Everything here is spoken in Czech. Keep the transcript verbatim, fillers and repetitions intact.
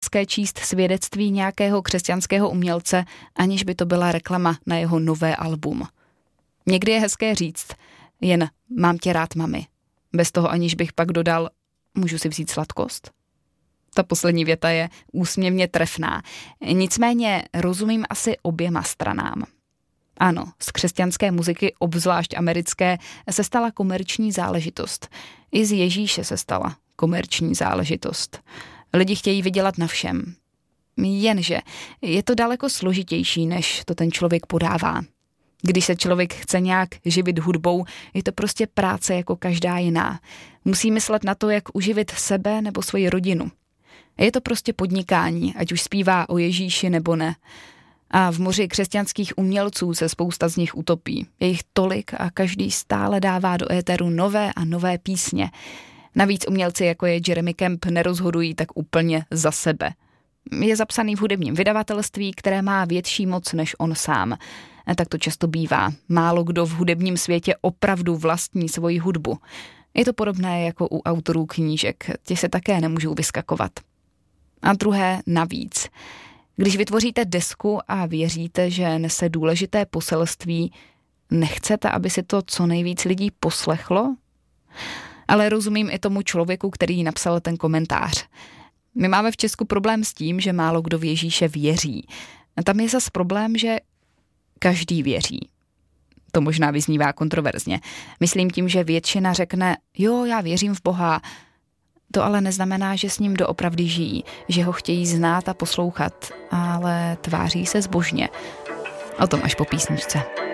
hezké číst svědectví nějakého křesťanského umělce, aniž by to byla reklama na jeho nové album. Někdy je hezké říct jen mám tě rád, mami. Bez toho, aniž bych pak dodal, můžu si vzít sladkost? Ta poslední věta je úsměvně trefná. Nicméně rozumím asi oběma stranám. Ano, z křesťanské muziky, obzvlášť americké, se stala komerční záležitost. I z Ježíše se stala komerční záležitost. Lidi chtějí vydělat na všem. Jenže je to daleko složitější, než to ten člověk podává. Když se člověk chce nějak živit hudbou, je to prostě práce jako každá jiná. Musí myslet na to, jak uživit sebe nebo svoji rodinu. Je to prostě podnikání, ať už zpívá o Ježíši nebo ne. A v moři křesťanských umělců se spousta z nich utopí. Je jich tolik a každý stále dává do éteru nové a nové písně. Navíc umělci, jako je Jeremy Camp, nerozhodují tak úplně za sebe. Je zapsaný v hudebním vydavatelství, které má větší moc než on sám. A tak to často bývá. Málo kdo v hudebním světě opravdu vlastní svoji hudbu. Je to podobné jako u autorů knížek. Ti se také nemůžou vyskakovat. A druhé navíc. Když vytvoříte desku a věříte, že nese důležité poselství, nechcete, aby si to co nejvíc lidí poslechlo? Ale rozumím i tomu člověku, který napsal ten komentář. My máme v Česku problém s tím, že málo kdo v Ježíše věří. A tam je zas problém, že každý věří. To možná vyznívá kontroverzně. Myslím tím, že většina řekne, jo, já věřím v Boha. To ale neznamená, že s ním doopravdy žijí, že ho chtějí znát a poslouchat, ale tváří se zbožně. O tom až po písničce.